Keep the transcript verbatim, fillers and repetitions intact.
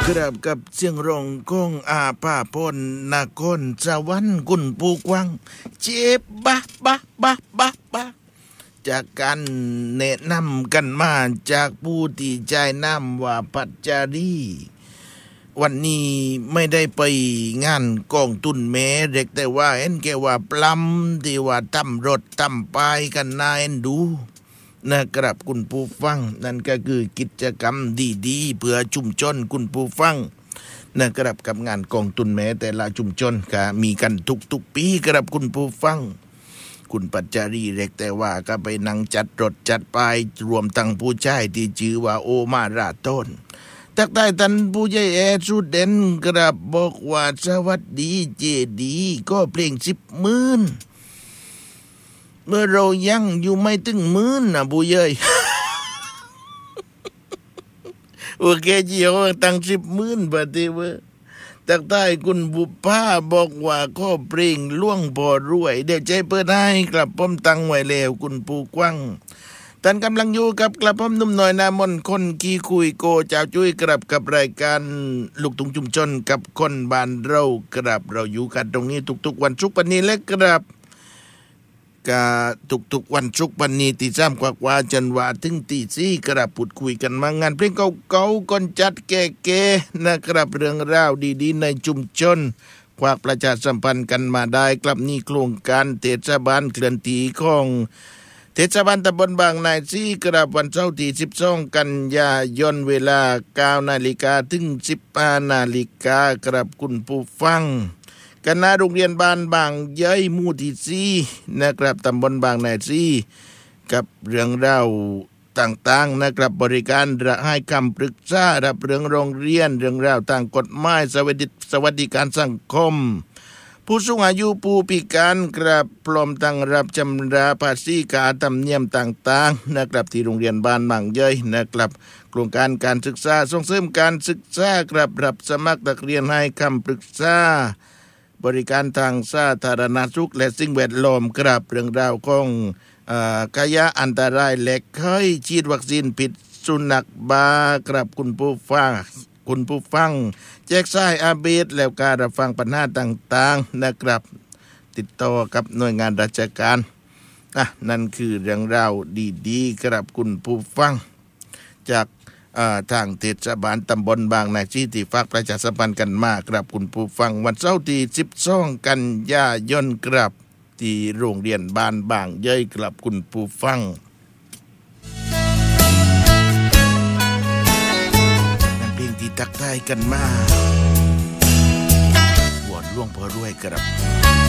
กราบกับเสียงร้องของอาป้าพลนครสวรรค์กุนปูกวังเจ็บบะบะบะบะบะจากการแนะนำกันมาจากผู้ที่ใจน้ำว่าปัจจารีวันนี้ไม่ได้ไปงานกองตุนแม่เด็กแต่ว่าเห็นแกว่าปล้ำที่ว่าตั้มรถตั้มปายกันนายดูนะครับคุณผู้ฟังนั่นก็คือกิจกรรมดีๆเพื่อชุมชนคุณผู้ฟังนะครับกับงานกองตุนแม่แต่ละชุมชนก็มีกันทุกๆปีครับคุณผู้ฟังคุณปัจจารีเล็กแต่ว่าก็ไปนั่งจัดรถจัดปายรวมทั้งผู้ชายที่ชื่อว่าโอมาราต้นทักทายท่านผู้ใหญ่แอสุดเด่นกราบบอกว่าสวัสดีเจดีก็เพลงสิบหมื่นเมื่อเรายังอยู่ไม่ถึงหมื่นนะผู้ใหญ่ โอเคเจียวตั้งสิบหมื่นบาทเว้ยทักทายคุณบุพภาบอกว่าข้อเพลงล่วงพอรวยเดี๋ยวใจเปิดให้กลับป้อมตังไว้แล้วคุณปูกว้างท่านกำลังอยู่กับกระผมนุ่มหน่อยนามนคนขี้คุยโกเจ้าจุ้ยกลับกับรายการลูกทุ่งชุมชนกับคนบ้านเรากลับเราอยู่กันตรงนี้ทุกๆวันศุกร์วันนี้และกลับกะทุกๆวันศุกร์วันนี้ตีสามกว่าๆจนว่าถึงตีสี่กลับพูดคุยกันมางานเพลงเก่าๆก่อนจัดแก่ๆนะครับเรื่องราวดีๆในชุมชนฝากประชาสัมพันธ์กันมาได้กลับนี่โครงการเทศบาลเคลื่อนที่ของเทศบาลตำบลบางนายซี่กระวันเสาร์ที่สิบสองกันยายนเวลาเก้านาฬิกาถึงสิบห้านาฬิกากระคุณผู้ฟังคณะโรงเรียนบ้านบางเย้ยหมู่ที่สี่นะครับตำบลบางนายซี่กับเรื่องราวต่างๆนะครับบริการให้คำปรึกษารับเรื่องโรงเรียนเรื่องราวต่างกฎหมายสวัสดิสวัสดิการสังคมผู้สูงอายุผู้พิการกราบพร้อมตั้งรับจำราภาษีค่าธรรมเนียมต่างๆนะครับที่โรงเรียนบ้านบางเย้ยนะครับโครงการการศึกษาส่งเสริมการศึกษากราบรับสมัครนักเรียนให้คำปรึกษาบริการทางสาธารณสุขและสิ่งแวดล้อมกราบเรื่องราวของขยะอันตรายและเคยฉีดวัคซีนผิดสุนัขบ้ากราบคุณผู้ฟังคุณผู้ฟังแจกสายอาเบดแล้วการรับฟังปัญหาต่างๆนะครับติดต่อกับหน่วยงานราชการอ่ะนั่นคือเรื่องราวดีๆครับคุณผู้ฟังจากทางเทศบาลตำบลบางนายซี่ที่ฝากประชาสัมพันธ์กันมากครับคุณผู้ฟังวันเสาร์ที่สิบสองกันยายนครับที่โรงเรียนบ้านบางเย้ยครับคุณผู้ฟังนั่นเพลงที่ทักทายกันมาหวานล่วงพอรวยครับ